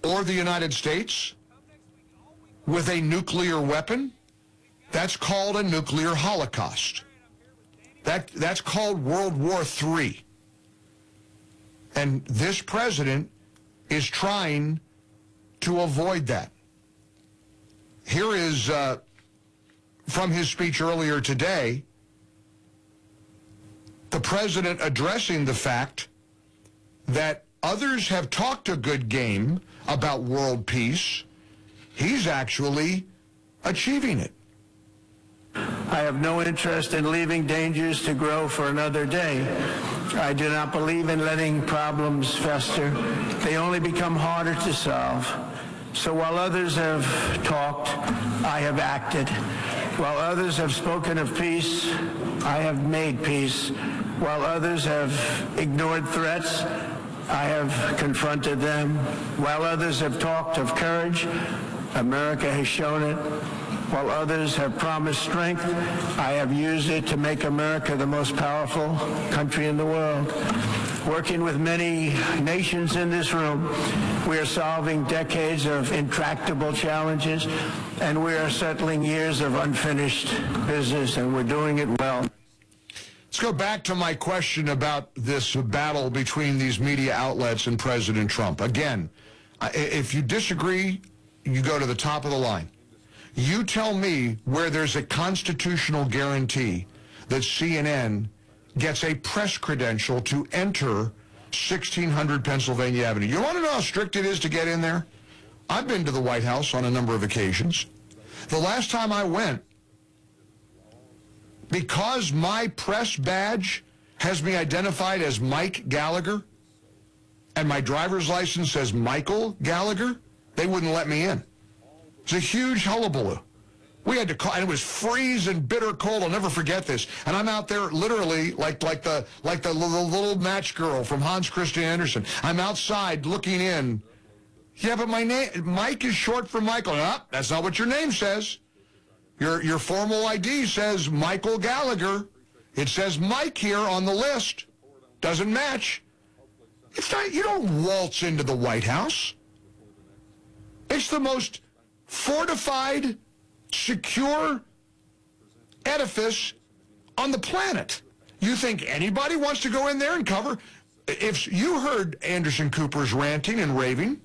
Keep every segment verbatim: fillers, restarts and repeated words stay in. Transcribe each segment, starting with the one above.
or the United States with a nuclear weapon, that's called a nuclear holocaust. That, that's called World War Three. And this president is trying to avoid that. Here is, uh, from his speech earlier today, the president addressing the fact that others have talked a good game about world peace. He's actually achieving it. I have no interest in leaving dangers to grow for another day. I do not believe in letting problems fester. They only become harder to solve. So while others have talked, I have acted. While others have spoken of peace, I have made peace. While others have ignored threats, I have confronted them. While others have talked of courage, America has shown it. While others have promised strength, I have used it to make America the most powerful country in the world. Working with many nations in this room, we are solving decades of intractable challenges, and we are settling years of unfinished business, and we're doing it well. Let's go back to my question about this battle between these media outlets and President Trump. Again, if you disagree, you go to the top of the line. You tell me where there's a constitutional guarantee that C N N gets a press credential to enter sixteen hundred Pennsylvania Avenue. You want to know how strict it is to get in there? I've been to the White House on a number of occasions. The last time I went, because my press badge has me identified as Mike Gallagher and my driver's license says Michael Gallagher, they wouldn't let me in. It's a huge hullabaloo. We had to call, and it was freezing, bitter cold. I'll never forget this. And I'm out there literally like like the like the little, little match girl from Hans Christian Andersen. I'm outside looking in. Yeah, but my name, Mike is short for Michael. No, that's not what your name says. Your your formal I D says Michael Gallagher. It says Mike here on the list. Doesn't match. It's not, you don't waltz into the White House. It's the most fortified, secure edifice on the planet. You think anybody wants to go in there and cover? If you heard Anderson Cooper's ranting and raving,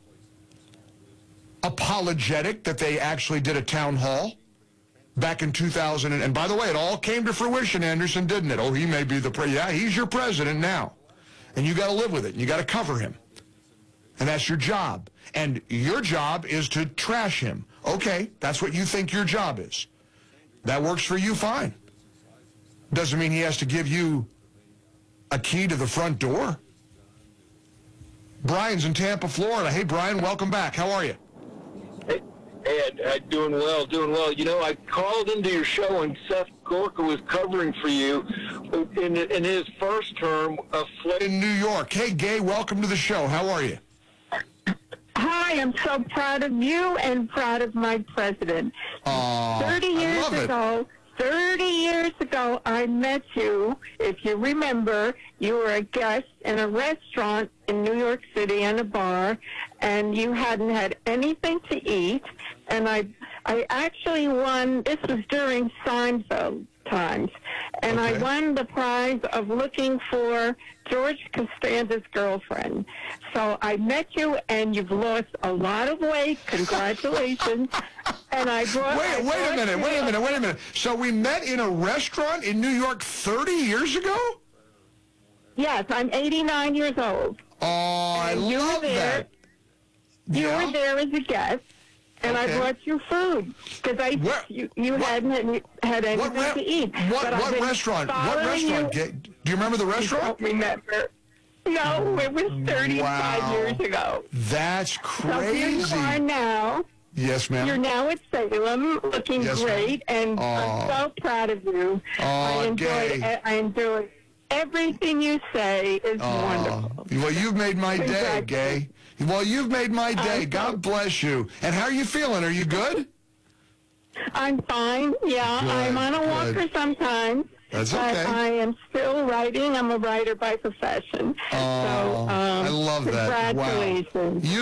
apologetic that they actually did a town hall back in two thousand, and by the way, it all came to fruition, Anderson, didn't it? Oh, he may be the president. Yeah, he's your president now. And you got to live with it. And you got to cover him. And that's your job. And your job is to trash him. Okay, that's what you think your job is. That works for you, fine. Doesn't mean he has to give you a key to the front door. Brian's in Tampa, Florida. Hey, Brian, welcome back. How are you? Hey, hey uh, doing well, doing well. You know, I called into your show, and Seth Gorka was covering for you in, in his first term of in New York. Hey, Gay, welcome to the show. How are you? Hi, I'm so proud of you and proud of my president. Aww, thirty years ago, thirty years ago, I met you. If you remember, you were a guest in a restaurant in New York City in a bar, and you hadn't had anything to eat. And I, I actually won. This was during Seinfeld times, and okay. I won the prize of looking for George Costanza's girlfriend. So I met you, and you've lost a lot of weight. Congratulations. And I brought. Wait, I wait brought a minute, wait a minute, wait a minute. So we met in a restaurant in New York thirty years ago? Yes, I'm eighty-nine years old. Oh, I and love there, that. You yeah. were there as a guest. And okay. I brought you food because I Where, you, you what, hadn't had anything what, to eat. What, but what restaurant? What restaurant? You. Do you remember the restaurant? I don't remember. No, it was thirty-five wow. years ago. That's crazy. So here you are now. Yes, ma'am. You're now at Salem, looking yes, great, and oh. I'm so proud of you. Oh, I enjoyed. Gay. I enjoyed everything you say. Is oh. wonderful. Well, you've made my day, Gay. Well, you've made my day. God bless you. And how are you feeling? Are you good? I'm fine. Yeah, good, I'm on a good. walker sometimes. That's okay. But I am still writing. I'm a writer by profession. Oh, so, um, I love that. Congratulations. Wow. You